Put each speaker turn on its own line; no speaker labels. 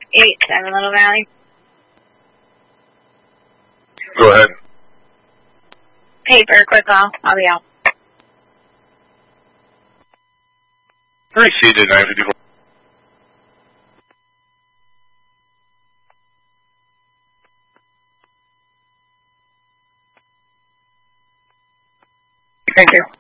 87 Little Valley.
Go ahead.
Paper, quick call. I'll be out.
Received at 954.
Thank you.